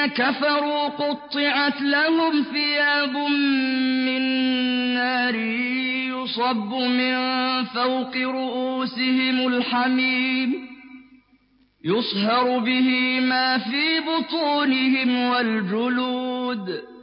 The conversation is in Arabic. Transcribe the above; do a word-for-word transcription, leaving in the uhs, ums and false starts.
كفروا قطعت لهم ثياب من نار يصب من فوق رؤوسهم الحميم يصهر به ما في بطونهم والجلود